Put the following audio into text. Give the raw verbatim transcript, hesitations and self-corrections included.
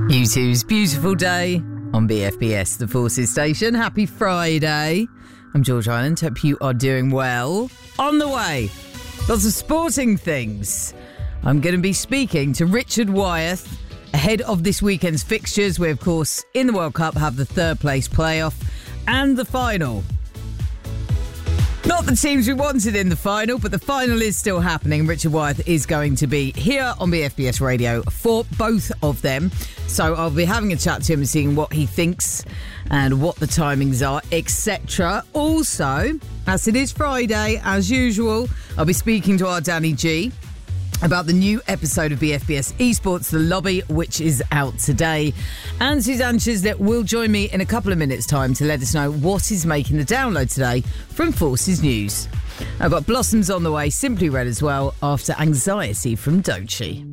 U two's beautiful day on B F B S, the Forces station. Happy Friday. I'm George Island. Hope you are doing well. On the way, lots of sporting things. I'm going to be speaking to Richard Wyeth ahead of this weekend's fixtures. We, of course, in the World Cup have the third place playoff and the final. Not the teams we wanted in the final, but the final is still happening. Richard Wyeth is going to be here on B F B S Radio for both of them. So I'll be having a chat to him and seeing what he thinks and what the timings are, et cetera. Also, as it is Friday, as usual, I'll be speaking to our Danny G about the new episode of B F B S Esports, The Lobby, which is out today. And Suzanne Chislett will join me in a couple of minutes' time to let us know what is making the download today from Forces News. I've got Blossoms on the way, Simply Red as well, after Anxiety from Doechii.